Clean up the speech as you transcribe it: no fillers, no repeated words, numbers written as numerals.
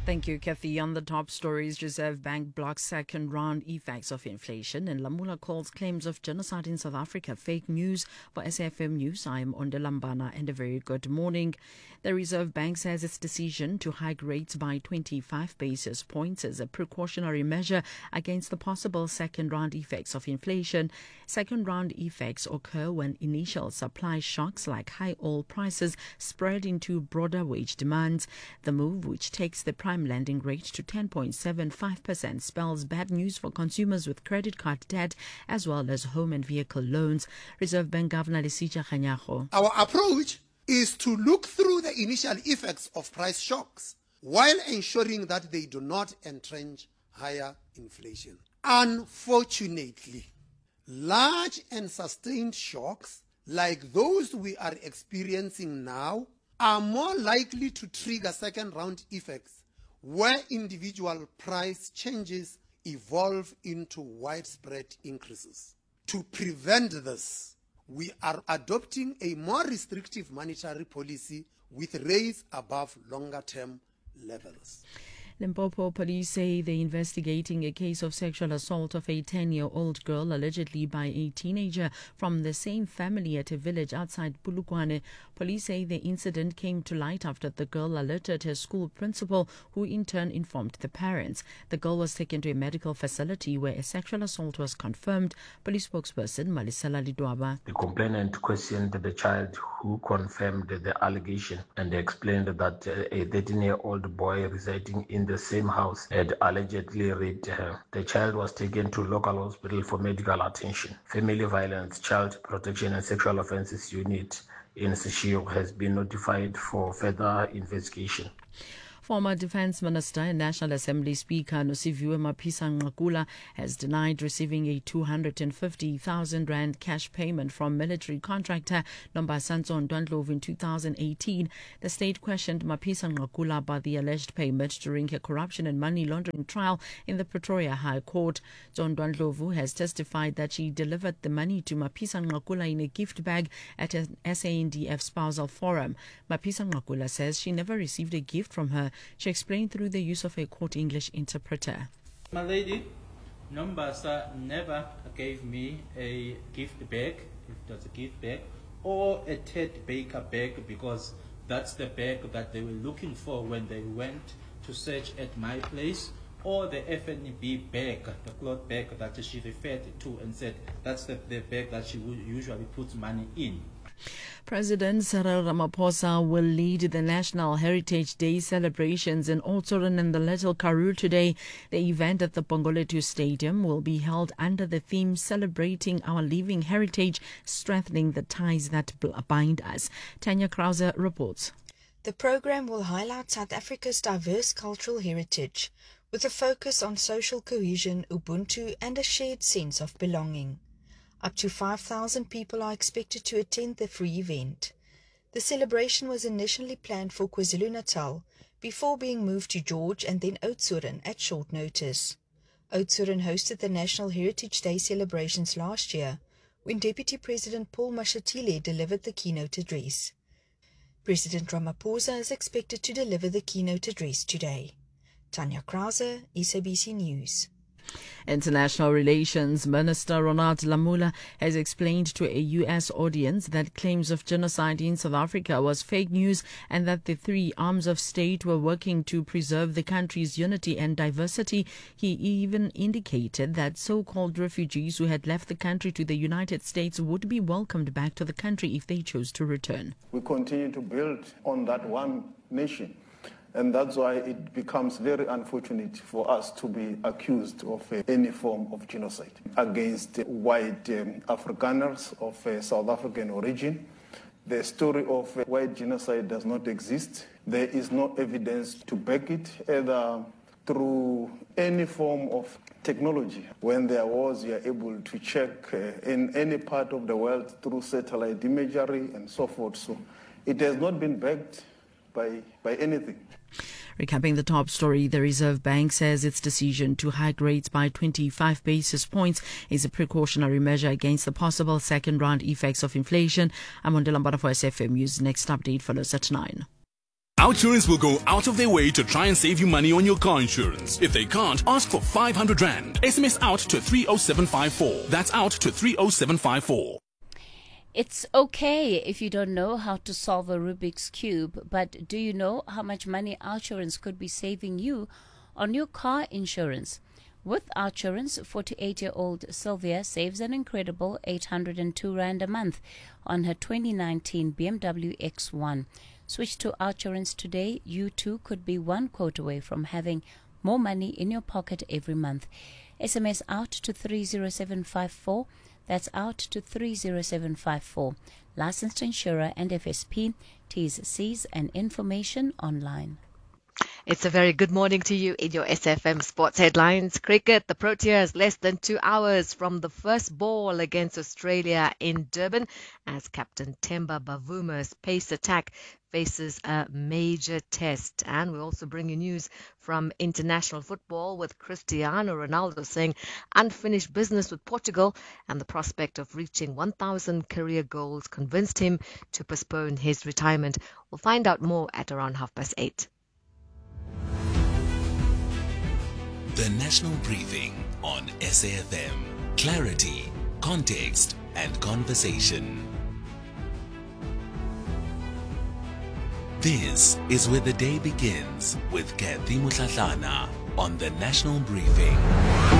Thank you, Kathy. On the top stories, Reserve Bank blocks second round effects of inflation, and Lamula calls claims of genocide in South Africa fake news. For SAFM News, I am Onde Lambana, and a very good morning. The Reserve Bank says its decision to hike rates by 25 basis points is a precautionary measure against the possible second round effects of inflation. Second round effects occur when initial supply shocks like high oil prices spread into broader wage demands. The move, which takes the prime lending rate to 10.75%, spells bad news for consumers with credit card debt as well as home and vehicle loans. Reserve Bank Governor Lesitsha Kganyago. Our approach is to look through the initial effects of price shocks while ensuring that they do not entrench higher inflation. Unfortunately, large and sustained shocks like those we are experiencing now are more likely to trigger second-round effects where individual price changes evolve into widespread increases. To prevent this, we are adopting a more restrictive monetary policy with rates above longer-term levels. Limpopo police say they're investigating a case of sexual assault of a 10-year-old girl allegedly by a teenager from the same family at a village outside Polokwane. Police say the incident came to light after the girl alerted her school principal, who in turn informed the parents. The girl was taken to a medical facility where a sexual assault was confirmed. Police spokesperson Malisela Lidwaba. The complainant questioned the child, who confirmed the allegation and explained that a 13-year-old boy residing in the same house had allegedly raped her. The child was taken to local hospital for medical attention. Family Violence, Child Protection and Sexual Offences Unit in Seshego has been notified for further investigation. Former Defence Minister and National Assembly Speaker Nosiviwe Mapisa-Nqakula has denied receiving a 250,000 rand cash payment from military contractor Nombasanzo Ndwandlovu in 2018. The state questioned Mapisa-Nqakula about the alleged payment during her corruption and money laundering trial in the Pretoria High Court. Ndwandlovu has testified that she delivered the money to Mapisa-Nqakula in a gift bag at an SANDF spousal forum. Mapisa-Nqakula says she never received a gift from her. She explained through the use of a court English interpreter. My lady, Nombasa never gave me a gift bag, if that's a gift bag, or a Ted Baker bag, because that's the bag that they were looking for when they went to search at my place, or the FNB bag, the cloth bag that she referred to and said that's the bag that she would usually put money in. President Cyril Ramaphosa will lead the National Heritage Day celebrations in Oudtshoorn and the Little Karoo today. The event at the Pongolethu Stadium will be held under the theme Celebrating Our Living Heritage, Strengthening the Ties That Bind Us. Tanya Krause reports. The program will highlight South Africa's diverse cultural heritage, with a focus on social cohesion, Ubuntu, and a shared sense of belonging. Up to 5,000 people are expected to attend the free event. The celebration was initially planned for KwaZulu-Natal before being moved to George and then Oudtshoorn at short notice. Oudtshoorn hosted the National Heritage Day celebrations last year when Deputy President Paul Mashatile delivered the keynote address. President Ramaphosa is expected to deliver the keynote address today. Tanya Krause, SABC News. International Relations Minister Ronald Lamola has explained to a U.S. audience that claims of genocide in South Africa was fake news and that the three arms of state were working to preserve the country's unity and diversity. He even indicated that so-called refugees who had left the country to the United States would be welcomed back to the country if they chose to return. We continue to build on that one nation. And that's why it becomes very unfortunate for us to be accused of any form of genocide against white Afrikaners of South African origin. The story of white genocide does not exist. There is no evidence to back it, either through any form of technology. When there was, you are able to check in any part of the world through satellite imagery and so forth. So it has not been backed by anything. Recapping the top story, the Reserve Bank says its decision to hike rates by 25 basis points is a precautionary measure against the possible second-round effects of inflation. I'm Onde Lambana for SAFM News. Next update follows at 9. Outsurance will go out of their way to try and save you money on your car insurance. If they can't, ask for 500 Rand. SMS out to 30754. That's out to 30754. It's okay if you don't know how to solve a Rubik's Cube, but do you know how much money Outsurance could be saving you on your car insurance? With Outsurance, 48-year-old Sylvia saves an incredible 802 Rand a month on her 2019 BMW X1. Switch to Outsurance today. You too could be one quote away from having more money in your pocket every month. SMS out to 30754. That's out to 30754. Licensed insurer and FSP. T's, C's and information online. It's a very good morning to you in your SFM Sports Headlines. Cricket, the Proteas less than 2 hours from the first ball against Australia in Durban as Captain Themba Bavuma's pace attack faces a major test. And we also bring you news from international football with Cristiano Ronaldo saying unfinished business with Portugal and the prospect of reaching 1,000 career goals convinced him to postpone his retirement. We'll find out more at around 8:30. The National Briefing on SAFM. Clarity, context, and conversation. This is where the day begins with Kathy Mutlatlana on the National Briefing.